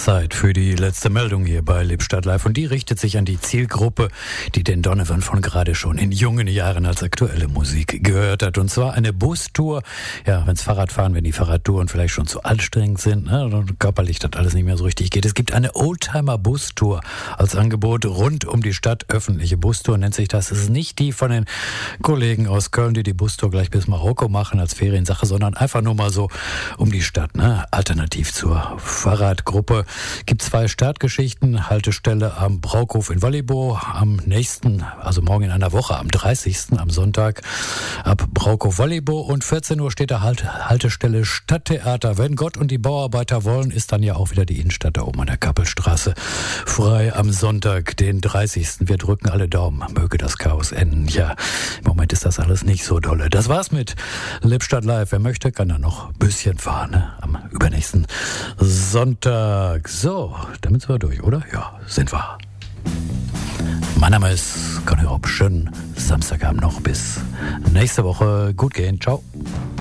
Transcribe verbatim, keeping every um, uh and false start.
Zeit für die letzte Meldung hier bei Lippstadt Live und die richtet sich an die Zielgruppe, die den Donovan von gerade schon in jungen Jahren als aktuelle Musik gehört hat. Und zwar eine Bustour. Ja, wenns Fahrradfahren, wenn die Fahrradtouren vielleicht schon zu anstrengend sind, ne, und körperlich das alles nicht mehr so richtig geht. Es gibt eine Oldtimer-Bustour als Angebot rund um die Stadt. Öffentliche Bustour nennt sich das. Es ist nicht die von den Kollegen aus Köln, die die Bustour gleich bis Marokko machen als Feriensache, sondern einfach nur mal so um die Stadt, ne? Alternativ zur Fahrradgruppe. Gibt zwei Startgeschichten. Haltestelle am Braukhof in Wallibo. Am nächsten, also morgen in einer Woche, am dreißigsten am Sonntag ab Braukhof Wallibo. Und vierzehn Uhr steht der halt, Haltestelle Stadttheater. Wenn Gott und die Bauarbeiter wollen, ist dann ja auch wieder die Innenstadt da oben an der Kappelstraße frei am Sonntag, den dreißigsten Wir drücken alle Daumen. Möge das Chaos enden. Ja, im Moment ist das alles nicht so dolle. Das war's mit Lippstadt Live. Wer möchte, kann da noch ein bisschen fahren, ne? Am übernächsten Sonntag. So, damit sind wir durch, oder? Ja, sind wir. Mein Name ist Conny Rob. Schönen Samstagabend noch. Bis nächste Woche. Gut gehen. Ciao.